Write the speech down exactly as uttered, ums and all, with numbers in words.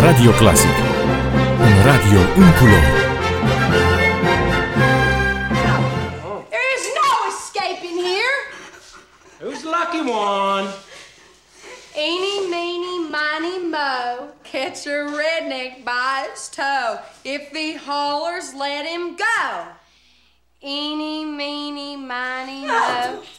Radio Classic. Un radio în culori. There's no escaping here. Who's the lucky one? Eeny, meeny, miny, mo. Catch a redneck by its toe. If he hollers, let him go. Eeny, meeny, miny, mo.